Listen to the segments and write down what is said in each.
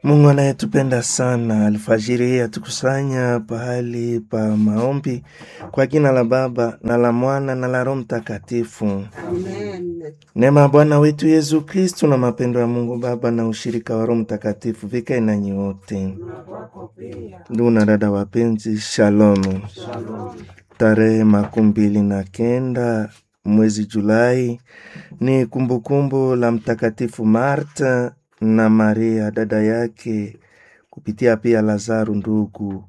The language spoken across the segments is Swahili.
Mungu anayetupenda sana, alfajiri hii atukusanya pahali pa maombi kwa jina la Baba na la Mwana na la Roho Mtakatifu. Amen. Neema ya Bwana wetu Yesu Kristo na mapendo ya Mungu Baba na ushirika wa Roho Mtakatifu vikae nanyi wote. Ndugu na dada wapenzi, shalom. Tarehe 29 mwezi Julai ni kumbukumbu la Mtakatifu Marta na Maria dada yake, kupitia pia Lazaro ndugu.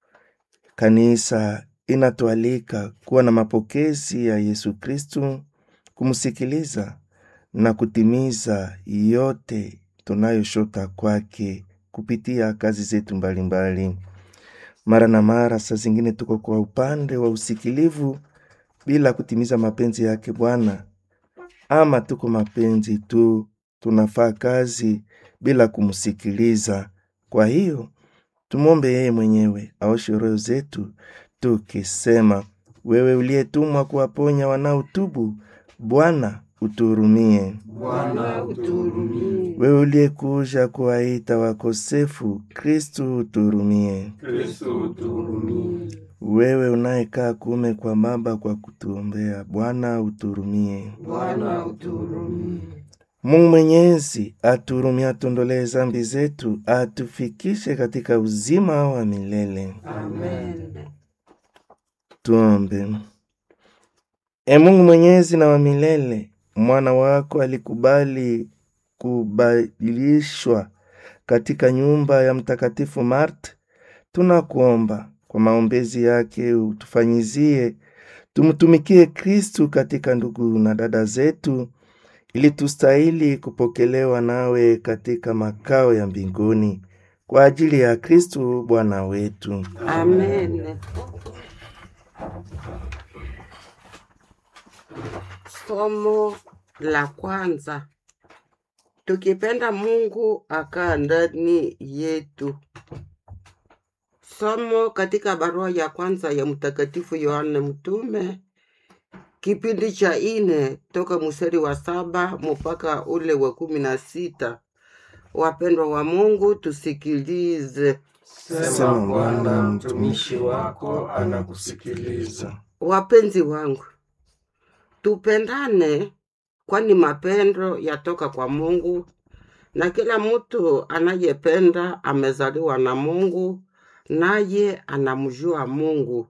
Kanisa inatualika kuwa na mapokezi ya Yesu Kristo, kumsikiliza na kutimiza yote tunayoshota kwake kupitia kazi zetu mbalimbali. Mara na mara saa zingine tuko kwa upande wa usikilivu bila kutimiza mapenzi yake Bwana, ama tuko mapenzi tu tunafaa kazi bila kumsikiliza. Kwa hiyo tumwombe yeye mwenyewe aoshe roho zetu, tukisema: wewe uliyetumwa kuwaponya wanaotubu, Bwana utuhurumie. Bwana utuhurumie. Wewe uliyekuja kuwaita wakosefu, Kristo utuhurumie. Kristo utuhurumie. Wewe unayekaa kuume kwa Baba kwa kutuombea, Bwana utuhurumie. Bwana utuhurumie. Mungu Mwenyezi atuhurumie, atuondolee dhambi zetu, atufikishe katika uzima wa milele. Amen. Tuombe. Mungu Mwenyezi na wa milele, mwana wako alikubali kubadilishwa katika nyumba ya Mtakatifu Marta. Tunakuomba kwa maombezi yake utufanyizie tumtumikie Kristu katika ndugu na dada zetu, ili tustahili kupokelewa nawe katika makao ya mbinguni, kwa ajili ya Kristu Bwana wetu. Amen. Somo la kwanza. Tukipenda Mungu akaa ndani yetu. Somo katika barua ya kwanza ya Mtakatifu Yohane Mtume, kipindi cha 4 toka mstari wa 7 mpaka ule wa 16. Wapendwa wa Mungu, tusikilize. Sema Bwana, mtumishi wako anakusikiliza. Wapenzi wangu, tupendane, kwani mapendo yatoka kwa Mungu, na kila mtu anayependa amezaliwa na Mungu, naye anamjua Mungu.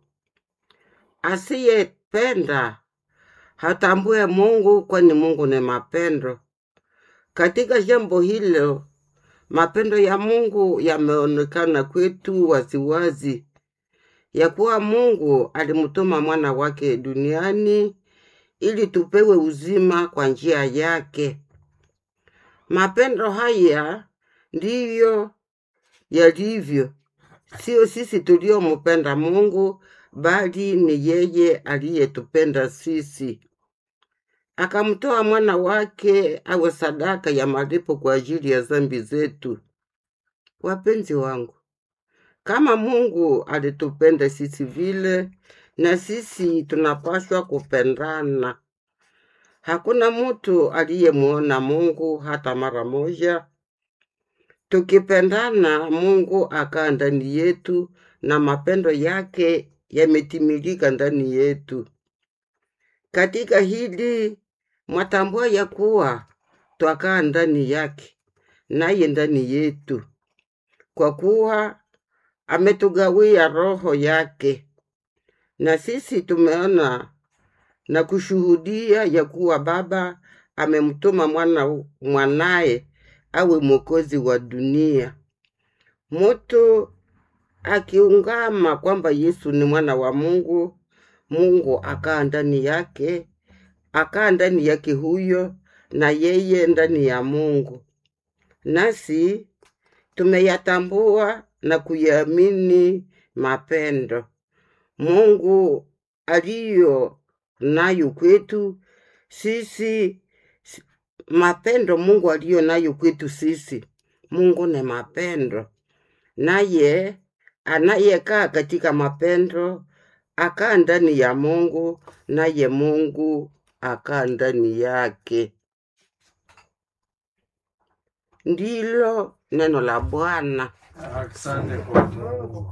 Asiyependa hatambue Mungu, kwani Mungu ni mapendo. Katika jambo hilo, mapendo ya Mungu yameonekana kwetu waziwazi, ya kuwa Mungu alimtuma mwana wake duniani ili tupewe uzima kwa njia yake. Mapendo haya ndiyo yalivyo, sio sisi tuliompenda Mungu, bali ni yeye aliyetupenda sisi, akamtoa mwana wake awe sadaka ya malipo kwa ajili ya dhambi zetu. Wapenzi wangu, kama Mungu alitupenda sisi vile, na sisi tunapaswa kupendana. Hakuna mtu aliyemuona Mungu hata mara moja. Tukipendana, Mungu akaa ndani yetu, na mapendo yake yametimilika ndani yetu. Katika hili mwatambua ya kuwa twakaa ndani yake, naye ndani yetu, kwa kuwa ametugawia roho yake. Na sisi tumeona na kushuhudia ya kuwa Baba amemtuma mwanaye awe mwokozi wa dunia. Mtu akiungama kwamba Yesu ni mwana wa Mungu, Mungu akaa ndani yake huyo, na yeye ndani ya Mungu. Nasi tumeyatambua na kuyaamini mapendo Mungu aliyo nayo kwetu sisi. Mapendo Mungu aliyo nayo kwetu sisi. Mungu ni mapendo, naye anayekaa katika mapendo akaa ndani ya Mungu, naye Mungu akaa ndani yake. Ndilo neno la Bwana. Asante kwa Mungu.